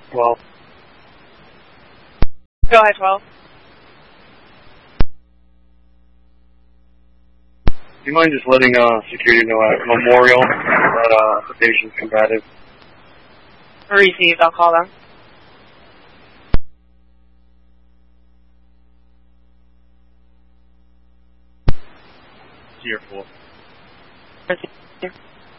12. Go ahead, 12. Do you mind just letting security know at Memorial that the patient's combative? Received. I'll call them. Tier 4. Received.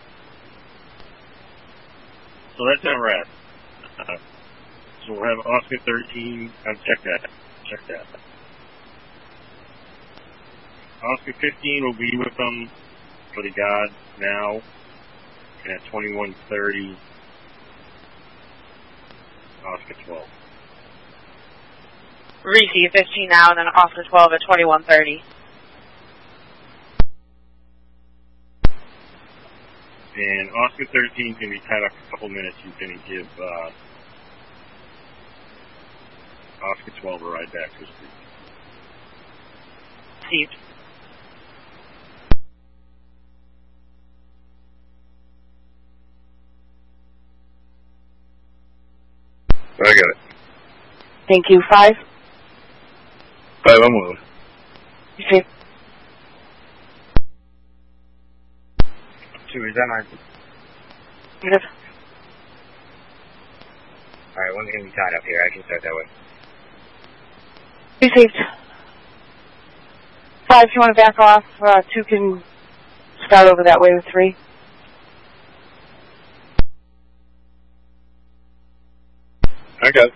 So that's at rest. So we'll have Oscar 13. Check that. Oscar 15 will be with them for the guard now. And at 21:30, Oscar 12. Receive 15 now, and then Oscar 12 at 21:30. And Oscar 13 can be tied up for a couple minutes. You can give Oscar 12 a ride back to his group. Received. I got it. Thank you. 5. 5, I'm moving. Received. 2, is that mine? Negative. Alright, one's going to be tied up here. I can start that way. Received. 5, if you want to back off, 2 can start over that way with 3. I got it.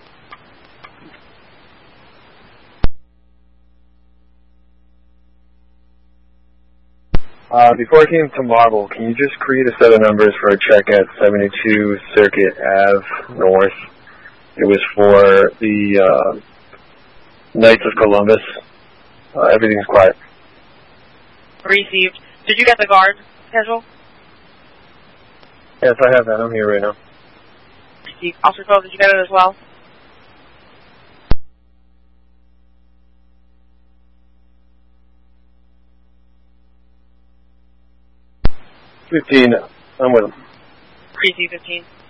Before I came to Marble, can you just create a set of numbers for a check at 72 Circuit Ave North? It was for the Knights of Columbus. Everything's quiet. Received. Did you get the guard schedule? Yes, I have that. I'm here right now. Received. Officer 12, did you get it as well? 15, I'm with him. Received 15.